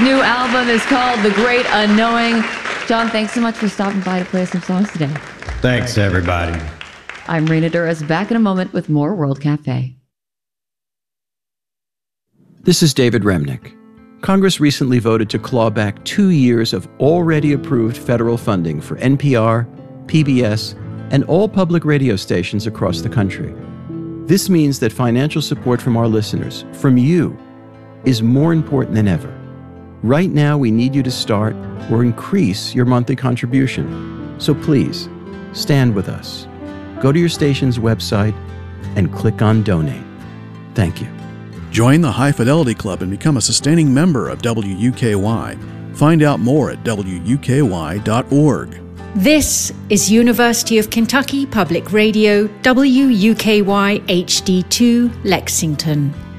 new album is called The Great Unknowing. John, thanks so much for stopping by to play some songs today. Thanks, everybody. I'm Raina Duras, back in a moment with more World Cafe. This is David Remnick. Congress recently voted to claw back 2 years of already approved federal funding for NPR, PBS, and all public radio stations across the country. This means that financial support from our listeners, from you, is more important than ever. Right now, we need you to start or increase your monthly contribution. So please, stand with us. Go to your station's website and click on Donate. Thank you. Join the High Fidelity Club and become a sustaining member of WUKY. Find out more at WUKY.org. This is University of Kentucky Public Radio, WUKY HD2, Lexington.